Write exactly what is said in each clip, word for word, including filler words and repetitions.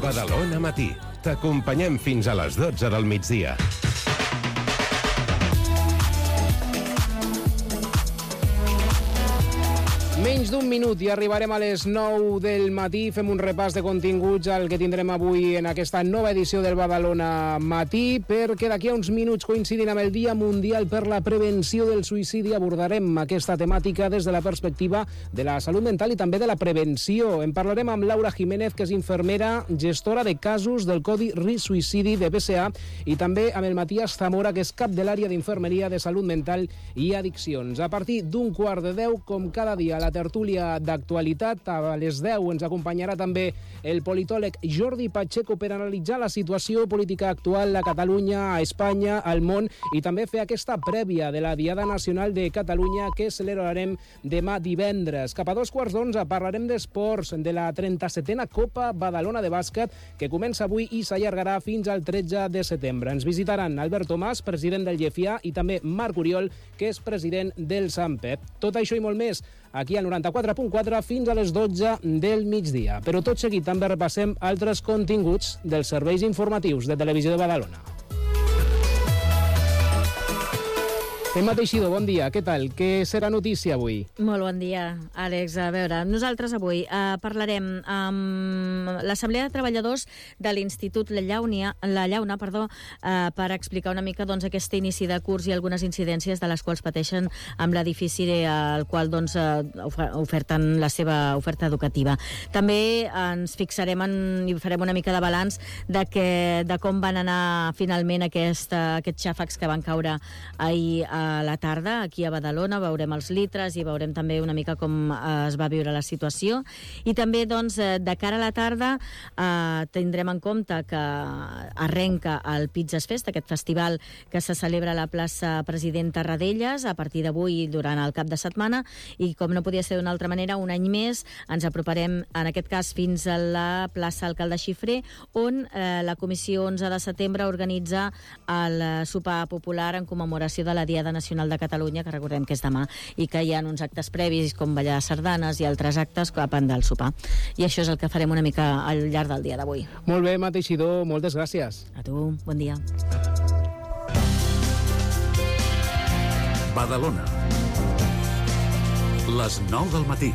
Badalona Matí. T'acompanyem fins a les dotze del migdia. Menys d'un minut i arribarem a les nou del matí. Fem un repàs de continguts al que tindrem avui en aquesta nova edició del Badalona Matí, perquè d'aquí a uns minuts, coincidint amb el Dia Mundial per la Prevenció del Suïcidi, abordarem aquesta temàtica des de la perspectiva de la salut mental i també de la prevenció. En parlarem amb Laura Jiménez, que és infermera, gestora de casos del Codi Risc Suïcidi de B C A, i també amb el Matías Zamora, que és cap de l'àrea d'infermeria de salut mental i addiccions. A partir d'un quart de deu, com cada dia, la tertúlia d'actualitat. A les deu ens acompanyarà també el politòleg Jordi Pacheco per analitzar la situació política actual a Catalunya, a Espanya, al món, i també fer aquesta prèvia de la Diada Nacional de Catalunya que celebrarem demà divendres. Cap a dos quarts d'onze parlarem d'esports, de la trenta-setena Copa Badalona de bàsquet, que comença avui i s'allargarà fins al tretze de setembre. Ens visitaran Albert Tomàs, president del Llefià, i també Marc Oriol, que és president del Sant Pep. Tot això i molt més aquí al noranta-quatre punt quatre fins a les dotze del migdia. Però tot seguit també repassem altres continguts dels serveis informatius de Televisió de Badalona. Emma Teixidor, bon dia. Què tal? Què serà notícia avui? Molt bon dia, Àlex. A veure, nosaltres avui eh, parlarem amb l'Assemblea de Treballadors de l'Institut La Llauna, la Llauna perdó, eh, per explicar una mica doncs, aquest inici de curs i algunes incidències de les quals pateixen amb l'edifici al qual doncs, oferten la seva oferta educativa. També ens fixarem en, i farem una mica de balanç de, que, de com van anar finalment aquesta, aquests xàfecs que van caure ahir a a la tarda aquí a Badalona. Veurem els litres i veurem també una mica com eh, es va viure la situació. I també, doncs, de cara a la tarda eh, tindrem en compte que arrenca el Pizzas Fest, aquest festival que se celebra a la plaça President Tarradellas a partir d'avui durant el cap de setmana, i com no podia ser d'una altra manera, un any més ens aproparem en aquest cas fins a la plaça Alcalde Xifré, on eh, la Comissió onze de setembre organitza el sopar popular en commemoració de la Diada Nacional de Catalunya, que recordem que és demà, i que hi ha uns actes previs com ballar sardanes i altres actes a banda del sopar. I això és el que farem una mica al llarg del dia d'avui. Molt bé, Mateixidor, moltes gràcies. A tu, bon dia. Badalona. Les nou del matí.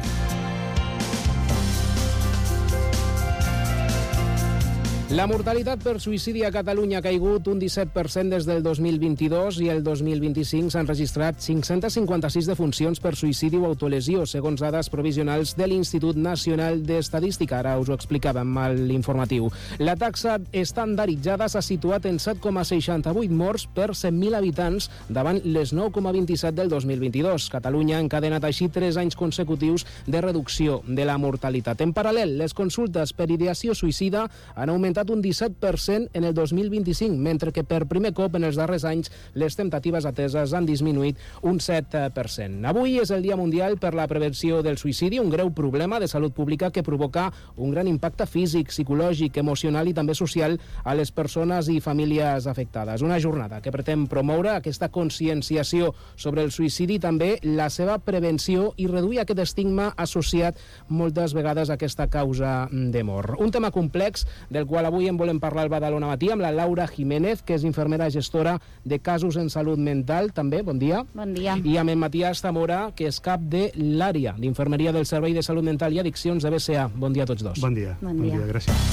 La mortalitat per suïcidi a Catalunya ha caigut un disset per cent des del dos mil vint-i-dos i el dos mil vint-i-cinc s'han registrat cinc-cents cinquanta-sis defuncions per suïcidi o autolesió, segons dades provisionals de l'Institut Nacional d'Estadística. Ara us ho explicàvem a l'informatiu. La taxa estandarditzada s'ha situat en set coma seixanta-vuit morts per cent mil habitants davant les nou coma vint-i-set del dos mil vint-i-dos. Catalunya ha encadenat així tres anys consecutius de reducció de la mortalitat. En paral·lel, les consultes per ideació suïcida han augmentat un disset per cent en el dos mil vint-i-cinc, mentre que per primer cop en els darrers anys les temptatives ateses han disminuït un set per cent. Avui és el Dia Mundial per la Prevenció del Suïcidi, un greu problema de salut pública que provoca un gran impacte físic, psicològic, emocional i també social a les persones i famílies afectades. Una jornada que pretén promoure aquesta conscienciació sobre el suïcidi i també la seva prevenció i reduir aquest estigma associat moltes vegades a aquesta causa de mort. Un tema complex del qual avui en volem parlar al Badalona Matí amb la Laura Jiménez, que és infermera gestora de casos en salut mental. També, bon dia. Bon dia. I amb el Matías Zamora, que és cap de l'àrea d'infermeria del Servei de Salut Mental i Addiccions de B C A. Bon dia a tots dos. Bon dia. Bon dia. Bon dia, gràcies.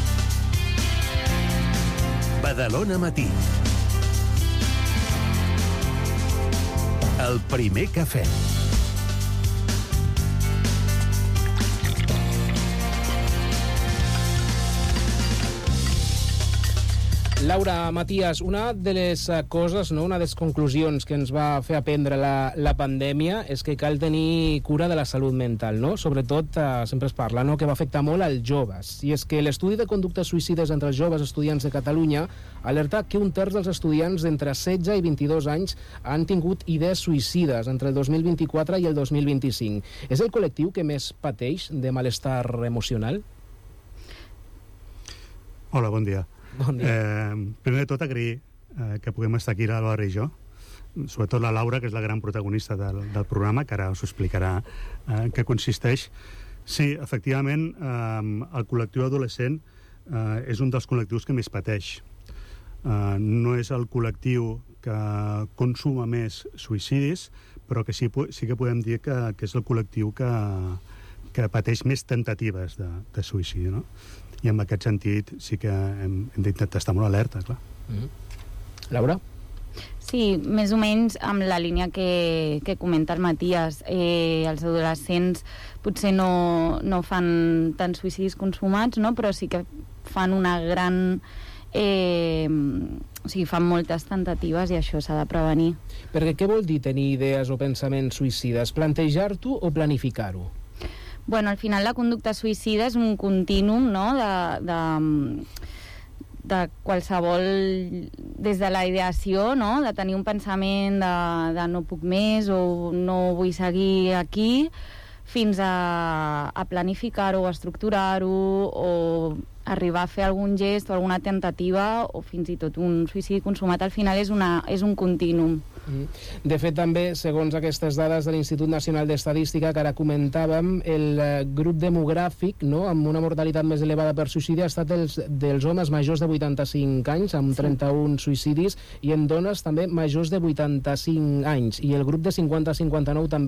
Badalona Matí. El primer cafè. Laura, Matías, una de les coses, no, una de les conclusions que ens va fer aprendre la, la pandèmia és que cal tenir cura de la salut mental, no? Sobretot, eh, sempre es parla, no?, que va afectar molt als joves. I és que l'estudi de conductes suïcides entre els joves estudiants de Catalunya alerta que un terç dels estudiants d'entre setze i vint-i-dos anys han tingut idees suïcides entre el dos mil vint-i-quatre i el dos mil vint-i-cinc. És el col·lectiu que més pateix de malestar emocional? Hola, bon dia. Bon dia. Eh, primer de tot, agrair eh, que puguem estar aquí, l'Albert i jo, sobretot la Laura, que és la gran protagonista del, del programa, que ara us explicarà eh, en què consisteix. Sí, efectivament, eh, el col·lectiu adolescent eh, és un dels col·lectius que més pateix. Eh, no és el col·lectiu que consuma més suïcidis, però que sí, sí que podem dir que, que és el col·lectiu que, que pateix més tentatives de, de suïcidi, no? I en aquest sentit sí que hem, hem d'intentar estar molt alerta, clar. Mm-hmm. Laura? Sí, més o menys amb la línia que, que comenta el Matías. Eh, els adolescents potser no, no fan tants suïcidis consumats, no? Però sí que fan una gran... Eh, o sigui, fan moltes tentatives i això s'ha de prevenir. Perquè què vol dir tenir idees o pensaments suïcides? Plantejar-t'ho o planificar-ho? Bueno, al final la conducta suïcida és un contínuum, no?, de... de de qualsevol, des de la ideació, no?, de tenir un pensament de, de no puc més o no vull seguir aquí, fins a, a planificar-ho, a estructurar-ho, o arribar a fer algun gest o alguna tentativa, o fins i tot un suïcidi consumat. Al final és, una, és un contínuum. De fet, també, segons aquestes dades de l'Institut Nacional d'Estadística, que ara comentàvem, el grup demogràfic, no?, amb una mortalitat més elevada per suïcidi ha estat dels, dels homes majors de vuitanta-cinc anys, amb sí. trenta-un suïcidis, i en dones també majors de vuitanta-cinc anys, i el grup de cinquanta a cinquanta-nou també